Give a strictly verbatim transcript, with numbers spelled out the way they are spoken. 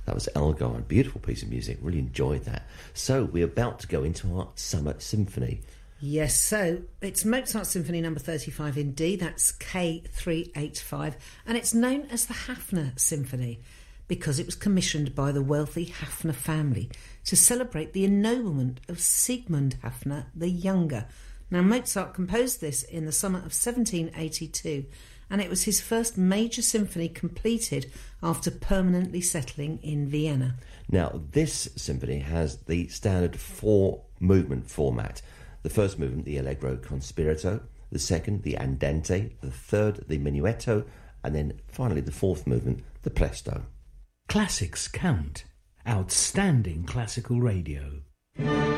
That was Elgar, a beautiful piece of music. Really enjoyed that. So we're about to go into our Summer Symphony. Yes, so it's Mozart Symphony number thirty-five in D, that's K three eighty-five, and it's known as the Haffner Symphony because it was commissioned by the wealthy Haffner family to celebrate the ennoblement of Siegmund Haffner the Younger. Now, Mozart composed this in the summer of seventeen eighty-two, and it was his first major symphony completed after permanently settling in Vienna. Now, this symphony has the standard four-movement format. The first movement, the Allegro con spirito, the second, the Andante, the third, the Minuetto, and then finally the fourth movement, the Presto. Classics Count. Outstanding classical radio.